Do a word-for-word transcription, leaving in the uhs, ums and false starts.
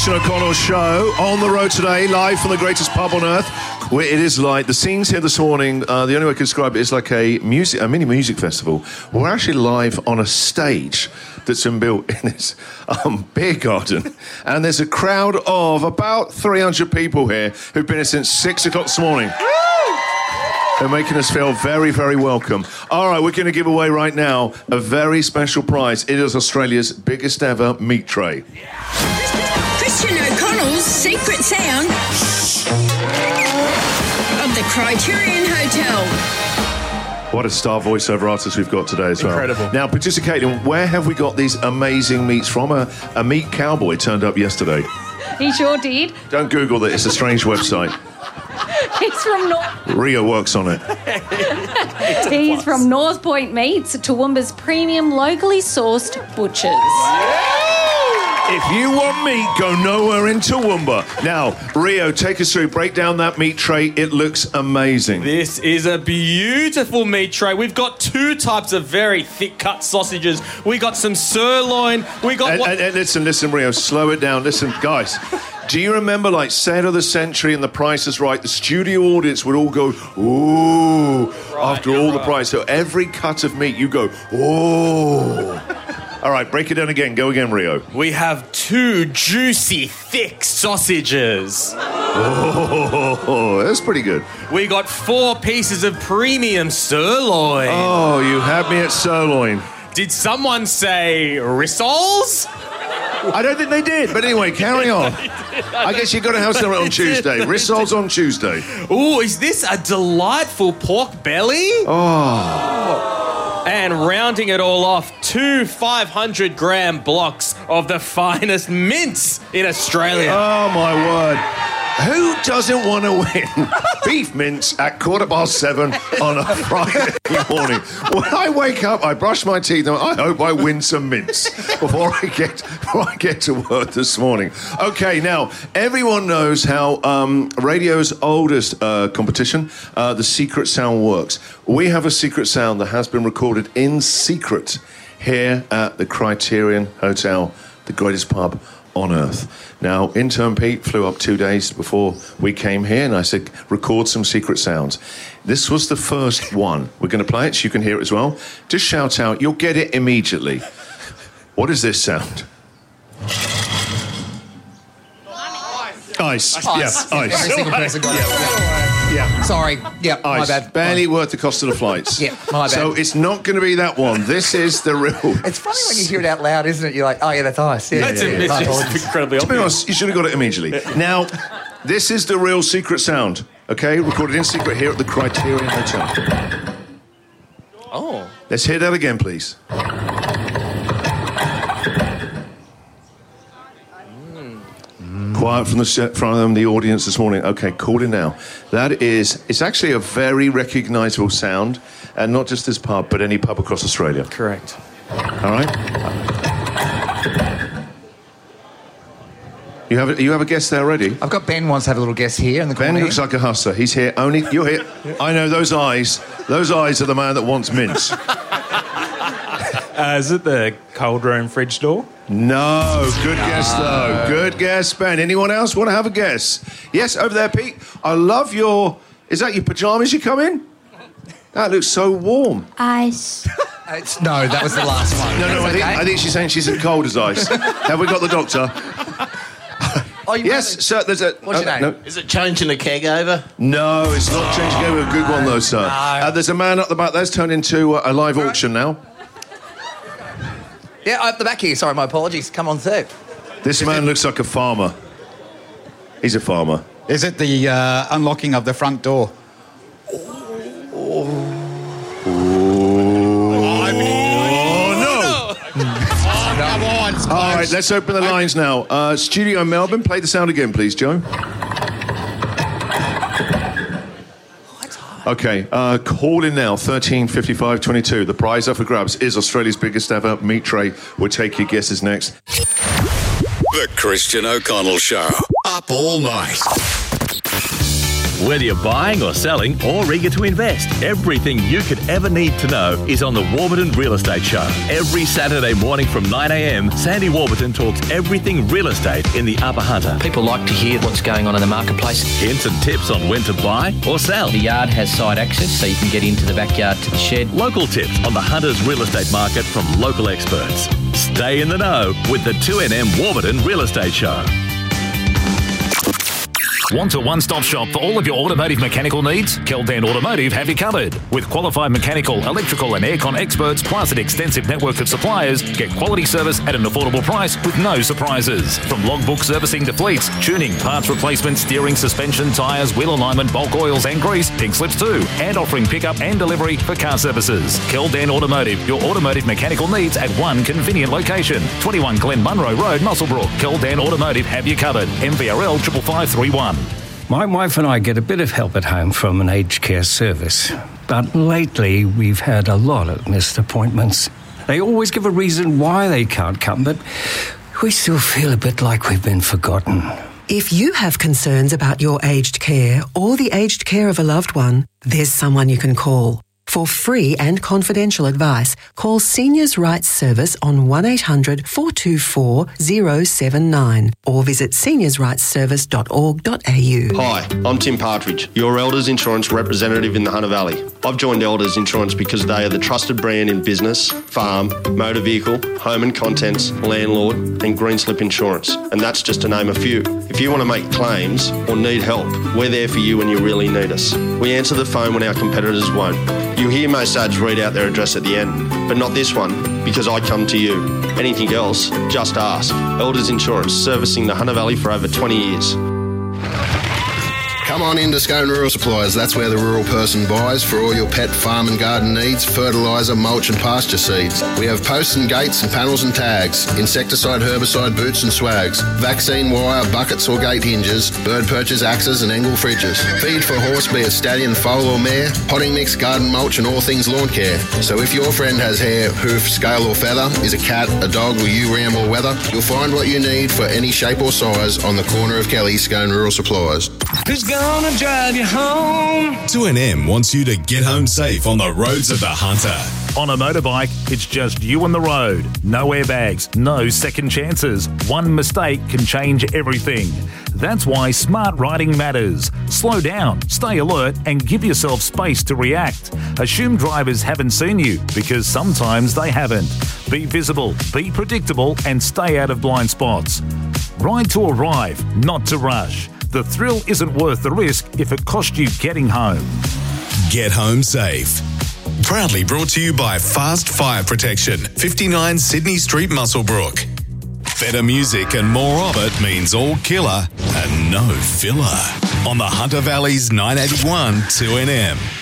Christian O'Connell Show on the road today, live from the greatest pub on earth. Where it is like the scenes here this morning. Uh, the only way I can describe it is like a music, a mini music festival. We're actually live on a stage that's been built in this um, beer garden, and there's a crowd of about three hundred people here who've been here since six o'clock this morning. They're making us feel very, very welcome. All right, we're going to give away right now a very special prize. It is Australia's biggest ever meat tray. Christian O'Connell's secret sound of the Criterion Hotel. What a star voiceover artist we've got today as well. Incredible. Now, participating, where have we got these amazing meats from? A, a meat cowboy turned up yesterday. He sure did. Don't Google that, it's a strange website. He's from North. Rio works on it. He's from North Point Meats, Toowoomba's premium locally sourced butchers. If you want meat, go nowhere in Toowoomba. Now, Rio, take us through. Break down that meat tray. It looks amazing. This is a beautiful meat tray. We've got two types of very thick-cut sausages. We got some sirloin. We got... And, what- and, and listen, listen, Rio, slow it down. Listen, guys, do you remember, like, Set of the Century and The Price is Right? The studio audience would all go, ooh, Right, after all right. the price. So every cut of meat, you go, ooh. All right, break it down again. Go again, Rio. We have two juicy, thick sausages. Oh, that's pretty good. We got four pieces of premium sirloin. Oh, you had me at sirloin. Did someone say rissoles? I don't think they did, but anyway, carry on. I guess you've got to have something on Tuesday. Rissoles on Tuesday. Ooh, is this a delightful pork belly? Oh. And rounding it all off, two five hundred gram blocks of the finest mince in Australia. Oh, my word. Who doesn't want to win beef mince at quarter past seven on a Friday morning? When I wake up, I brush my teeth, and I hope I win some mince before I get before I get to work this morning. Okay, now, everyone knows how um, radio's oldest uh, competition, uh, the secret sound, works. We have a secret sound that has been recorded in secret here at the Criterion Hotel, the greatest pub on earth. Now, intern Pete flew up two days before we came here, and I said, record some secret sounds. This was the first one. We're going to play it so you can hear it as well. Just shout out. You'll get it immediately. What is this sound? Ice. Ice. Yeah, ice. Every single person got it. Yeah. Sorry. Yeah, my Ice. bad. Barely worth the cost of the flights. Yeah, my bad. So it's not going to be that one. This is the real... It's funny when you hear it out loud, isn't it? You're like, oh, yeah, that's ice. Yeah, That's yeah, a- yeah. it's My just apologies. incredibly To be obvious. honest, you should have got it immediately. Now, this is the real secret sound, okay? Recorded in secret here at the Criterion Hotel. Oh. Let's hear that again, please. Quiet from the set, front of them, the audience this morning. Okay, call it now. That is, it's actually a very recognisable sound, and not just this pub, but any pub across Australia. Correct. All right? You have a, you have a guess there already? I've got Ben wants to have a little guess here in the corner. Ben looks like a hustler. He's here only... You're here. I know those eyes. Those eyes are the man that wants mince. Uh, is it the cold room fridge door? No. Good guess, though. Good guess, Ben. Anyone else want to have a guess? Yes, over there, Pete. I love your... Is that your pyjamas you come in? That looks so warm. Ice. Uh, it's, no, that was the last one. No, no, That's I think, okay. I think she's saying she's as cold as ice. Have we got the doctor? Oh, you Yes, really- sir, there's a... What's your uh, name? No. Is it changing the keg over? No, it's not changing over. A good one, though, sir. No. Uh, there's a man up the back. That's turned into uh, a live auction now. Yeah, up the back here. Sorry, my apologies. Come on through. This man looks like a farmer. He's a farmer. Is it the uh, unlocking of the front door? Oh, no! Come on. it's All right, close. let's open the lines now. Uh, Studio Melbourne, play the sound again, please, Joe. Okay, uh, call in now, thirteen fifty-five twenty-two. The prize up for grabs is Australia's biggest ever meat tray. We'll take your guesses next. The Christian O'Connell Show. Up all night. Whether you're buying or selling or eager to invest, everything you could ever need to know is on the Warburton Real Estate Show. Every Saturday morning from nine a.m, Sandy Warburton talks everything real estate in the Upper Hunter. People like to hear what's going on in the marketplace. Hints and tips on when to buy or sell. The yard has side access, so you can get into the backyard to the shed. Local tips on the Hunter's real estate market from local experts. Stay in the know with the two N M Warburton Real Estate Show. Want a one-stop shop for all of your automotive mechanical needs? Keldan Automotive have you covered. With qualified mechanical, electrical and aircon experts, plus an extensive network of suppliers, get quality service at an affordable price with no surprises. From logbook servicing to fleets, tuning, parts replacement, steering, suspension, tyres, wheel alignment, bulk oils and grease, pink slips too, and offering pickup and delivery for car services. Keldan Automotive, your automotive mechanical needs at one convenient location. twenty-one Glen Munro Road, Muswellbrook. Keldan Automotive have you covered. M V R L five five three one. My wife and I get a bit of help at home from an aged care service. But lately, we've had a lot of missed appointments. They always give a reason why they can't come, but we still feel a bit like we've been forgotten. If you have concerns about your aged care or the aged care of a loved one, there's someone you can call. For free and confidential advice, call Seniors Rights Service on one eight hundred four two four zero seven nine or visit seniors rights service dot org dot a u. Hi, I'm Tim Partridge, your Elders Insurance representative in the Hunter Valley. I've joined Elders Insurance because they are the trusted brand in business, farm, motor vehicle, home and contents, landlord and green slip insurance. And that's just to name a few. If you want to make claims or need help, we're there for you when you really need us. We answer the phone when our competitors won't. You hear most ads read out their address at the end, but not this one, because I come to you. Anything else, just ask. Elders Insurance, servicing the Hunter Valley for over twenty years. Come on into Scone Rural Supplies. That's where the rural person buys for all your pet, farm and garden needs, fertiliser, mulch and pasture seeds. We have posts and gates and panels and tags, insecticide, herbicide, boots and swags, vaccine wire, buckets or gate hinges, bird perches, axes and angle fridges. Feed for horse, be it stallion, foal or mare, potting mix, garden mulch and all things lawn care. So if your friend has hair, hoof, scale or feather, is a cat, a dog or you ram or weather, you'll find what you need for any shape or size on the corner of Kelly, Scone Rural Supplies. Who's gonna drive you home? two N M wants you to get home safe on the roads of the Hunter. On a motorbike, it's just you and the road. No airbags, no second chances. One mistake can change everything. That's why smart riding matters. Slow down, stay alert, and give yourself space to react. Assume drivers haven't seen you, because sometimes they haven't. Be visible, be predictable, and stay out of blind spots. Ride to arrive, not to rush. The thrill isn't worth the risk if it costs you getting home. Get home safe. Proudly brought to you by Fast Fire Protection, fifty-nine Sydney Street, Muswellbrook. Better music and more of it means all killer and no filler. On the Hunter Valley's nine eighty-one two N M.